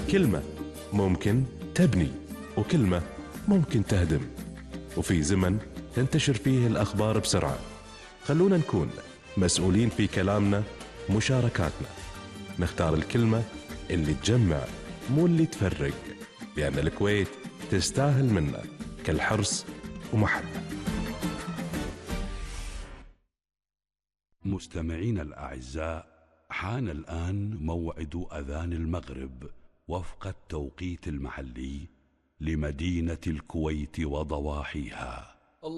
كلمة ممكن تبني وكلمة ممكن تهدم، وفي زمن تنتشر فيه الأخبار بسرعة. خلونا نكون مسؤولين في كلامنا، مشاركاتنا، نختار الكلمة اللي تجمع مو اللي تفرق، لأن الكويت تستاهل منا كل حرص ومحبة. مستمعين الأعزاء، حان الآن موعد أذان المغرب وفق التوقيت المحلي لمدينة الكويت وضواحيها.